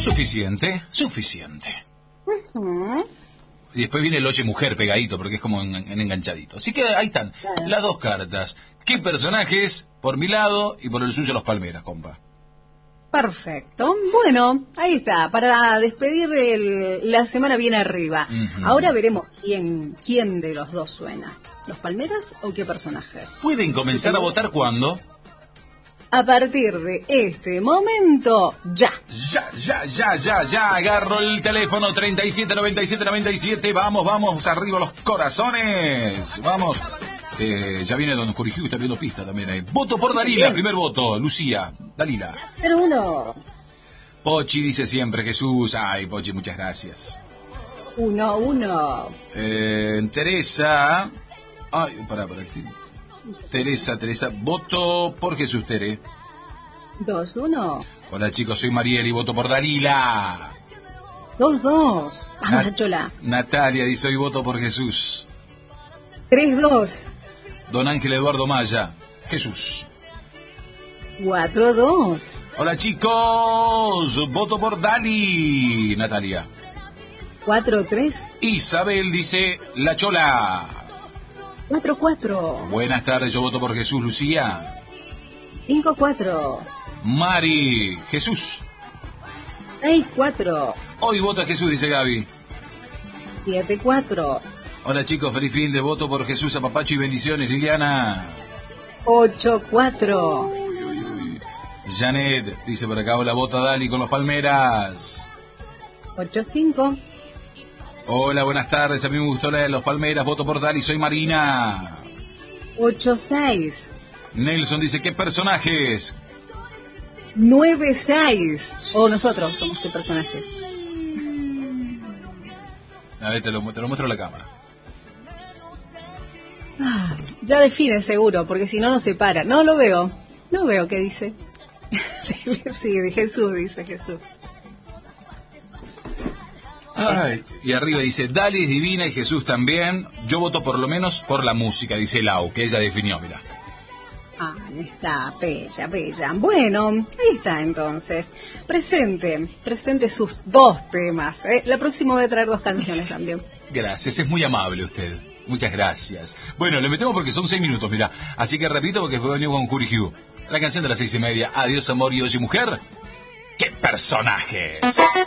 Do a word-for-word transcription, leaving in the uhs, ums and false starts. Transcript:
Suficiente, suficiente. Uh-huh. Y después viene el oye mujer pegadito, porque es como en, en enganchadito. Así que ahí están, claro, las dos cartas. ¿Qué personajes? Por mi lado y por el suyo los palmeras, compa. Perfecto. Bueno, ahí está, para despedir el, la semana bien arriba. Uh-huh. Ahora veremos quién, quién de los dos suena. ¿Los palmeras o qué personajes? ¿Pueden comenzar a votar cuándo? A partir de este momento, ya. Ya, ya, ya, ya, ya. Agarro el teléfono treinta y siete noventa y siete noventa y siete. Vamos, vamos, arriba los corazones. Vamos. Eh, ya viene don Jorge, está viendo pista también ahí. Voto por Dalila, primer voto. Lucía, Dalila. Pero uno. Pochi dice siempre Jesús. Ay, Pochi, muchas gracias. Uno, uno. Eh, Teresa. Ay, pará, pará. Teresa, Teresa. Voto por Jesús, Tere. Dos, uno. Hola, chicos, soy Mariel y voto por Dalila. Dos, dos. Vamos, Na- Nachola. Natalia dice hoy voto por Jesús. Tres, dos. Don Ángel Eduardo Maya. Jesús. Cuatro, dos. Hola, chicos. Voto por Dali. Natalia. Cuatro, tres. Isabel dice La Chola. Cuatro, cuatro. Buenas tardes, yo voto por Jesús. Lucía. Cinco, cuatro. Mari. Jesús. Seis, cuatro. Hoy voto a Jesús, dice Gaby. Siete, cuatro. Hola, chicos. Feliz fin de voto por Jesús. A papacho y bendiciones. Liliana. Ocho, cuatro. Janet dice por acá, hola, voto a Dali con los Palmeras. Ocho, cinco. Hola, buenas tardes, a mí me gustó la de los Palmeras, voto por Dali, soy Marina. Ocho, seis. Nelson dice, ¿qué personajes? Nueve, seis. O nosotros somos qué personajes. A ver, te lo, te lo muestro a la cámara. Ah, ya define seguro, porque si no, no se para. No lo veo. No veo qué dice. Sí, de Jesús, dice Jesús. Ay, y arriba dice, Dali es divina y Jesús también. Yo voto por lo menos por la música, dice Lau, que ella definió, mira. Ah, está, bella, bella. Bueno, ahí está entonces. Presente, presente sus dos temas. ¿eh? La próxima voy a traer dos canciones también. Gracias, es muy amable usted. Muchas gracias. Bueno, le metemos porque son seis minutos, mira. Así que repito porque fue venido con Curi Hugh. La canción de las seis y media. Adiós, amor y oye, mujer. ¡Qué personajes!